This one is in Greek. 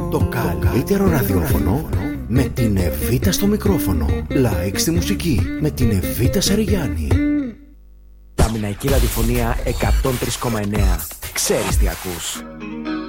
Το καλύτερο ραδιόφωνο με την Εβίτα στο μικρόφωνο. Like στη μουσική με την Εβίτα Σαριγιάννη. Τα Μιναϊκή Ραδιοφωνία 103,9. Ξέρεις τι ακούς.